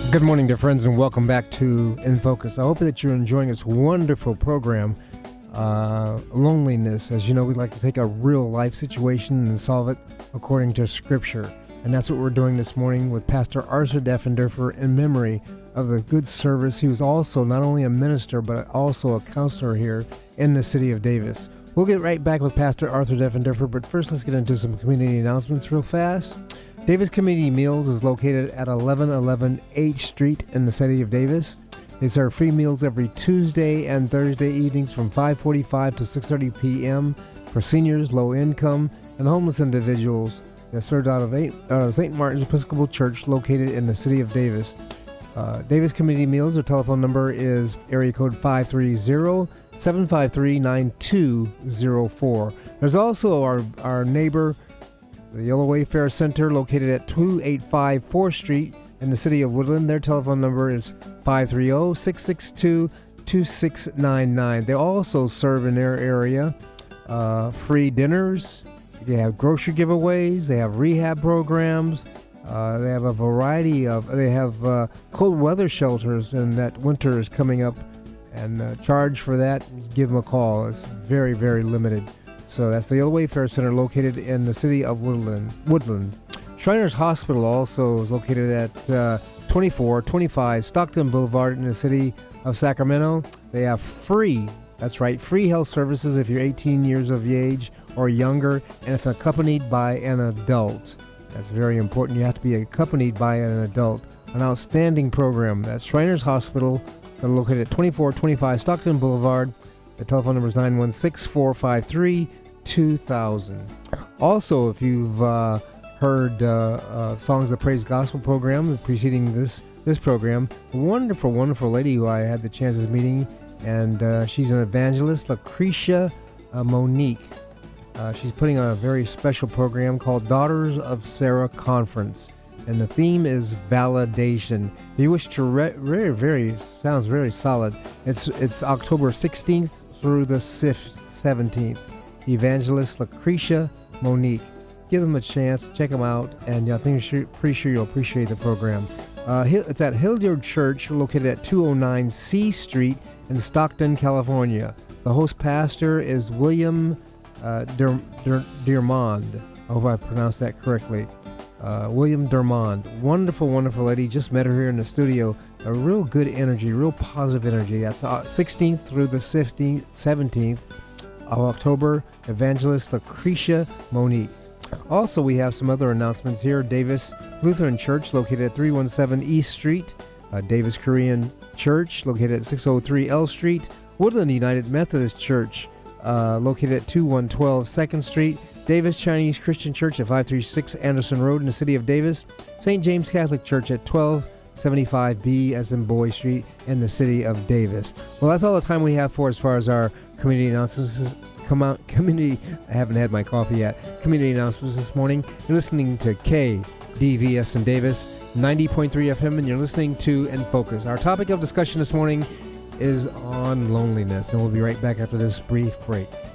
Good morning, dear friends, and welcome back to In Focus. I hope that you're enjoying this wonderful program, Loneliness. As you know, we like to take a real life situation and solve it according to Scripture. And that's what we're doing this morning with Pastor Arthur Defendorfer in memory of the good service. He was also not only a minister, but also a counselor here in the city of Davis. We'll get right back with Pastor Arthur Defendorfer, but first let's get into some community announcements real fast. Davis Community Meals is located at 1111 H Street in the city of Davis. They serve free meals every Tuesday and Thursday evenings from 5:45 to 6:30 p.m. for seniors, low income, and homeless individuals. They're served out of St. Martin's Episcopal Church located in the city of Davis. Davis Community Meals, their telephone number is area code 530-753-9204. There's also our neighbor, the Yellow Wayfair Center, located at 285 4th Street in the city of Woodland. Their telephone number is 530-662-2699. They also serve in their area free dinners. They have grocery giveaways. They have rehab programs. They have a variety of, they have cold weather shelters, and that winter is coming up. And charge for that, give them a call. It's very, very limited. So that's the Yellow Wayfair Center located in the city of Woodland. Shriners Hospital also is located at 2425 Stockton Boulevard in the city of Sacramento. They have free health services if you're 18 years of age or younger, and if accompanied by an adult. That's very important. You have to be accompanied by an adult. An outstanding program. That's Shriners Hospital. They're located at 2425 Stockton Boulevard. The telephone number is 916-453-2000. Also, if you've heard Songs of Praise Gospel program preceding this program, a wonderful, wonderful lady who I had the chance of meeting, and she's an evangelist, Lucretia Monique. She's putting on a very special program called Daughters of Sarah Conference, and the theme is validation. If you wish to sounds very solid. It's October 16th through the 17th. Evangelist Lucretia Monique. Give them a chance, check them out, and I think pretty sure you'll appreciate the program. It's at Hilliard Church, located at 209 C Street in Stockton, California. The host pastor is William Dermond. I hope I pronounced that correctly. William Dermond. Wonderful, wonderful lady. Just met her here in the studio. A real good energy, real positive energy. That's 16th through the 17th of October. Evangelist Lucretia Monique. Also, we have some other announcements here. Davis Lutheran Church, located at 317 East Street. Davis Korean Church, located at 603 L Street. Woodland United Methodist Church, located at 2112 2nd Street. Davis Chinese Christian Church at 536 Anderson Road in the city of Davis. St. James Catholic Church at 1275B as in Boy Street in the city of Davis. Well, that's all the time we have for as far as our community announcements. I haven't had my coffee yet. Community announcements this morning. You're listening to KDVS in Davis, 90.3 FM, and you're listening to In Focus. Our topic of discussion this morning is on loneliness, and we'll be right back after this brief break.